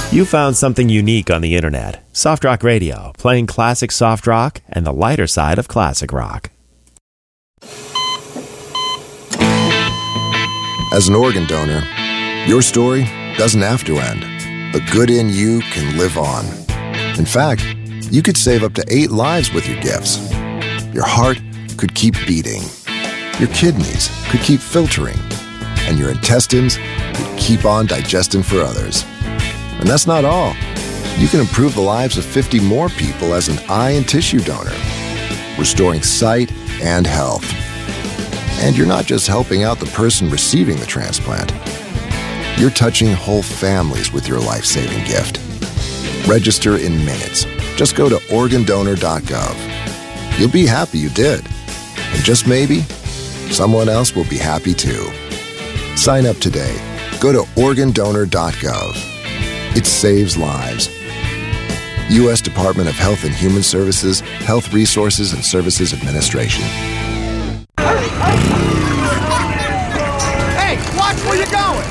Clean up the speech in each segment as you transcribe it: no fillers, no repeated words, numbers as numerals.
You found something unique on the internet. Soft Rock Radio, playing classic soft rock and the lighter side of classic rock. As an organ donor, your story doesn't have to end. The good in you can live on. In fact, you could save up to 8 lives with your gifts. Your heart could keep beating. Your kidneys could keep filtering. And your intestines could keep on digesting for others. And that's not all. You can improve the lives of 50 more people as an eye and tissue donor, restoring sight and health. And you're not just helping out the person receiving the transplant. You're touching whole families with your life-saving gift. Register in minutes. Just go to organdonor.gov. You'll be happy you did. And just maybe, someone else will be happy too. Sign up today. Go to organdonor.gov. It saves lives. U.S. Department of Health and Human Services, Health Resources and Services Administration. Hey, watch where you're going!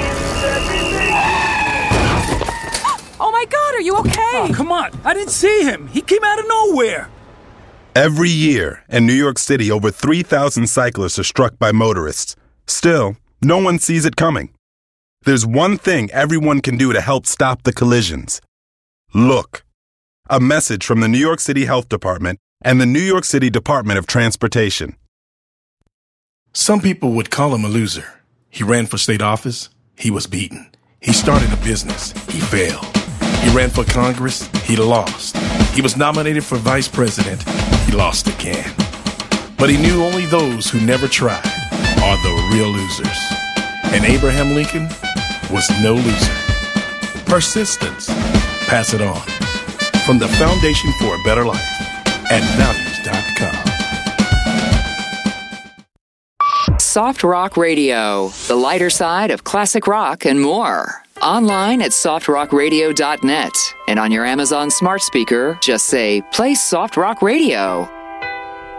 Oh my God, are you okay? Oh, come on. I didn't see him. He came out of nowhere. Every year in New York City, over 3,000 cyclists are struck by motorists. Still, no one sees it coming. There's one thing everyone can do to help stop the collisions. Look. A message from the New York City Health Department and the New York City Department of Transportation. Some people would call him a loser. He ran for state office. He was beaten. He started a business. He failed. He ran for Congress. He lost. He was nominated for vice president. He lost again. But he knew only those who never tried are the real losers. And Abraham Lincoln was no loser. Persistence. Pass it on. From the Foundation for a Better Life at values.com. Soft Rock Radio, the lighter side of classic rock and more. Online at softrockradio.net. And on your Amazon smart speaker, just say, play Soft Rock Radio.